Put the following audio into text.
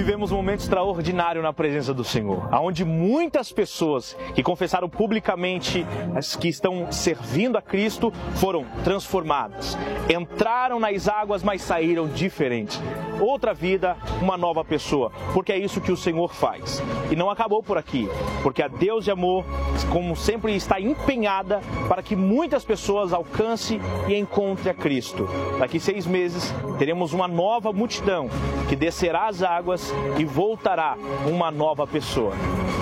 vivemos um momento extraordinário na presença do Senhor, onde muitas pessoas que confessaram publicamente que estão servindo a Cristo foram transformadas. Entraram nas águas, mas saíram diferentes. Outra vida, uma nova pessoa, porque é isso que o Senhor faz. E não acabou por aqui, porque a Deus de amor, como sempre, está empenhada para que muitas pessoas alcancem e encontrem a Cristo. Daqui 6 meses, teremos uma nova multidão que descerá as águas e voltará uma nova pessoa.